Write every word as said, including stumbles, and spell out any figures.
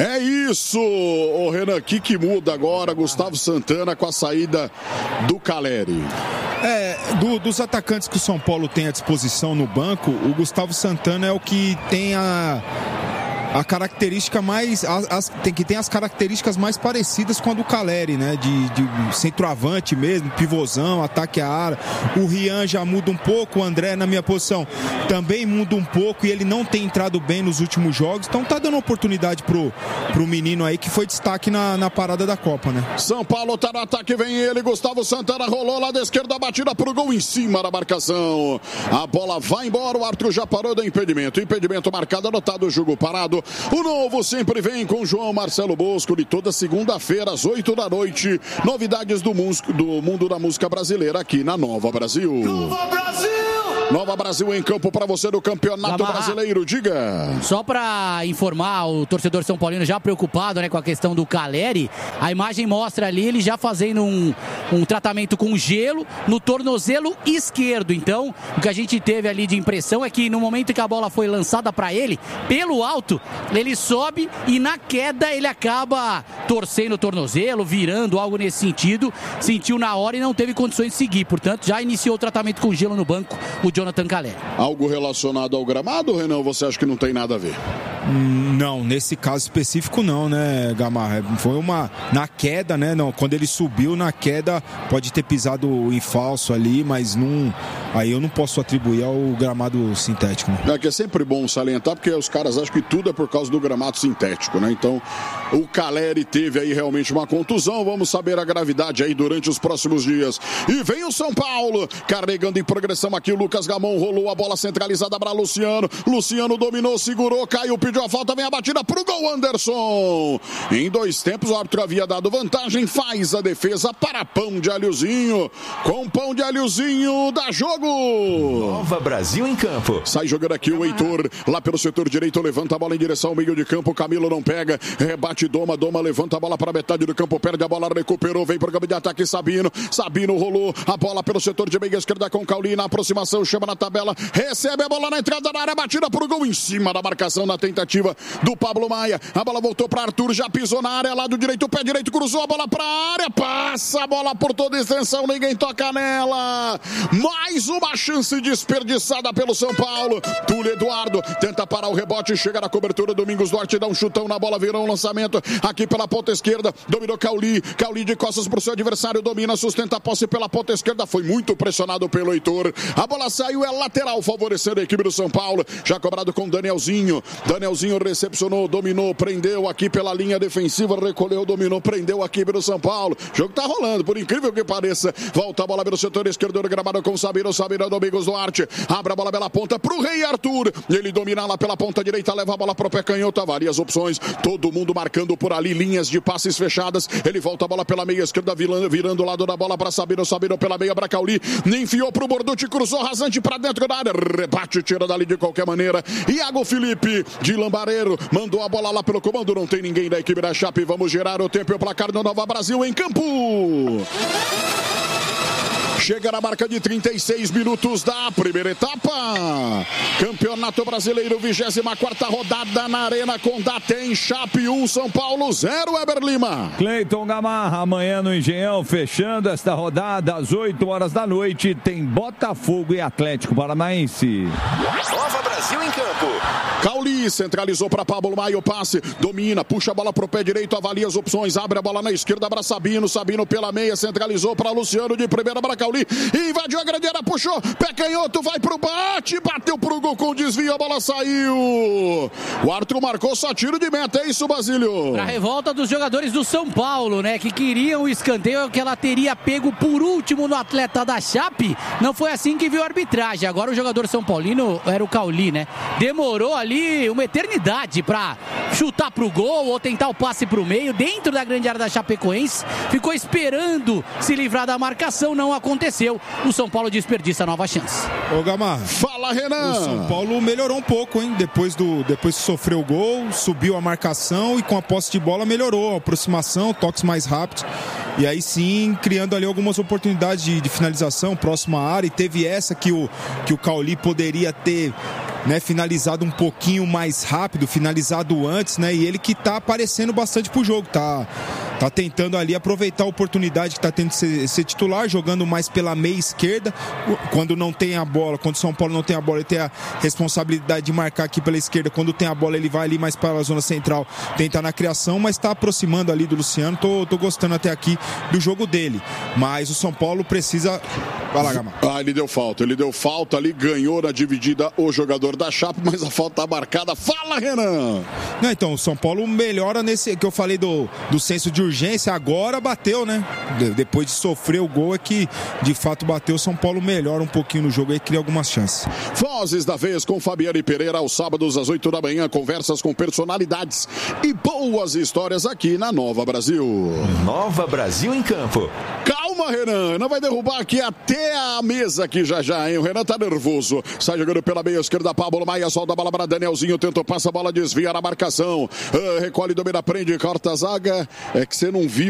É isso, ô Renan, o que, que muda agora? Gustavo Santana com a saída do Caleri. É, do, dos atacantes que o São Paulo tem à disposição no banco, o Gustavo Santana é o que tem a... a característica mais as, as, tem que tem as características mais parecidas com a do Caleri, né, de, de centroavante mesmo, pivôzão, ataque à área. O Rian já muda um pouco, o André na minha posição também muda um pouco e ele não tem entrado bem nos últimos jogos, então tá dando oportunidade pro, pro menino aí que foi destaque na, na parada da Copa, né. São Paulo tá no ataque, vem ele, Gustavo Santana rolou lá da esquerda, batida pro gol em cima da marcação, a bola vai embora, o árbitro já parou do impedimento, impedimento marcado, anotado, o jogo parado. O novo sempre vem com João Marcelo Bosco, de toda segunda-feira às oito da noite. Novidades do, músico, do mundo da música brasileira aqui na Nova Brasil. Nova Brasil! Nova Brasil em campo para você do Campeonato Gamarra. Brasileiro, diga. Só para informar o torcedor São Paulino já preocupado, né, com a questão do Caleri, a imagem mostra ali ele já fazendo um, um tratamento com gelo no tornozelo esquerdo. Então, o que a gente teve ali de impressão é que no momento que a bola foi lançada para ele, pelo alto, ele sobe e na queda ele acaba torcendo o tornozelo, virando, algo nesse sentido. Sentiu na hora e não teve condições de seguir. Portanto, já iniciou o tratamento com gelo no banco, o Jonathan Caleri. Algo relacionado ao gramado, Renan? Você acha que não tem nada a ver? Não, nesse caso específico não, né, Gamarra? Foi uma... na queda, né? Não, quando ele subiu na queda, pode ter pisado em falso ali, mas não... aí eu não posso atribuir ao gramado sintético. Né? É que é sempre bom salientar, porque os caras acham que tudo é por causa do gramado sintético, né? Então, o Caleri teve aí realmente uma contusão. Vamos saber a gravidade aí durante os próximos dias. E vem o São Paulo, carregando em progressão aqui o Lucas Gamon, rolou a bola centralizada para Luciano. Luciano dominou, segurou, caiu, pediu a falta, vem a batida pro gol, Anderson. Em dois tempos o árbitro havia dado vantagem, faz a defesa para Pão de Alhozinho. Com Pão de Alhozinho, dá jogo. Nova Brasil em campo. Sai jogando aqui o Heitor, lá pelo setor direito, levanta a bola em direção ao meio de campo, Camilo não pega, rebate Doma, Doma levanta a bola para metade do campo, perde a bola, recuperou, vem pro campo de ataque Sabino, Sabino rolou a bola pelo setor de meia esquerda com Cauli na aproximação, chama na tabela, recebe a bola na entrada da área, batida pro gol em cima da marcação na tentativa do Pablo Maia, a bola voltou para Arthur, já pisou na área, lado direito, pé direito, cruzou a bola pra área, passa a bola por toda a extensão, ninguém toca nela, mais uma chance desperdiçada pelo São Paulo, Túlio Eduardo tenta parar o rebote, chega na cobertura, Domingos Duarte dá um chutão na bola, virou um lançamento aqui pela ponta esquerda, dominou Cauli, Cauli de costas pro seu adversário, domina, sustenta a posse pela ponta esquerda, foi muito pressionado pelo Heitor, a bola saiu, é lateral, favorecendo a equipe do São Paulo, já cobrado com Danielzinho, Danielzinho recepcionou, dominou, prendeu aqui pela linha defensiva, recolheu, dominou, prendeu a equipe do São Paulo, o jogo tá rolando, por incrível que pareça, volta a bola pelo setor esquerdo do gramado com Sabino, Sabino, Domingos Duarte, abre a bola pela ponta pro Rei Arthur, ele domina lá pela ponta direita, leva a bola pro pé canhoto, várias opções, todo mundo marcando por ali, linhas de passes fechadas, ele volta a bola pela meia esquerda, virando, virando o lado da bola para Sabino, Sabino pela meia para Cauli, enfiou pro Borducci, cruzou rasante para dentro da área, rebate, tira dali de qualquer maneira, Iago Felipe de Lambareiro, mandou a bola lá pelo comando, não tem ninguém da equipe da Chape, vamos gerar o tempo e o placar do Nova Brasil em campo. Chega na marca de trinta e seis minutos da primeira etapa. Campeonato Brasileiro, vigésima quarta rodada na Arena Condá. Tem Chape um, São Paulo zero, Eber Lima. Cleiton Gamarra, amanhã no Engenhão, fechando esta rodada às oito horas da noite. Tem Botafogo e Atlético Paranaense. Nova Brasil em campo. Cauli centralizou para Pablo Maia, o passe, domina, puxa a bola pro pé direito, avalia as opções, abre a bola na esquerda para Sabino, Sabino pela meia, centralizou para Luciano de primeira para Cauli, invadiu a grande área, puxou, pé canhoto, vai pro bate, bateu pro gol com desvio, a bola saiu. O Arthur marcou só tiro de meta, é isso, Basílio? Pra revolta dos jogadores do São Paulo, né, que queriam o escanteio que ela teria pego por último no atleta da Chape, não foi assim que viu a arbitragem. Agora o jogador São Paulino era o Cauli, né, demorou ali uma eternidade pra chutar pro gol ou tentar o passe pro meio, dentro da grande área da Chapecoense, ficou esperando se livrar da marcação, não aconteceu, o São Paulo desperdiça a nova chance. Ô Gamarra, fala Renan. O São Paulo melhorou um pouco, hein, depois, do, depois que sofreu o gol, subiu a marcação e com a posse de bola melhorou, a aproximação, toques mais rápidos, e aí sim, criando ali algumas oportunidades de, de finalização próxima à área, e teve essa que o, que o Cauli poderia ter né, finalizado um pouquinho mais rápido, finalizado antes, né? E ele que tá aparecendo bastante pro jogo, tá, tá tentando ali aproveitar a oportunidade que tá tendo de ser, ser titular, jogando mais pela meia esquerda, quando não tem a bola, quando o São Paulo não tem a bola, ele tem a responsabilidade de marcar aqui pela esquerda, quando tem a bola ele vai ali mais para a zona central, tentar na criação, mas tá aproximando ali do Luciano, tô, tô gostando até aqui do jogo dele, mas o São Paulo precisa... Vai lá, Gama. Ah, ele deu falta, ele deu falta ali, ganhou na dividida o jogador da Chape, mas a falta tá marcada. Fala, Renan! Não, então, o São Paulo melhora nesse, que eu falei do, do senso de urgência, agora bateu, né? De, depois de sofrer o gol é que, de fato, bateu, o São Paulo melhora um pouquinho no jogo e cria algumas chances. Vozes da vez com Fabiane Pereira, aos sábados às oito da manhã, conversas com personalidades e boas histórias aqui na Nova Brasil. Nova Brasil em Campo. Calma, Renan, não vai derrubar aqui até a mesa aqui já já, hein? O Renan tá nervoso. Sai jogando pela meia esquerda, Pablo Maia, solta a bola para Danielzinho, tentou, passa a bola, desvia na marcação. Uh, recolhe, domina, prende, corta a zaga. É que você não viu.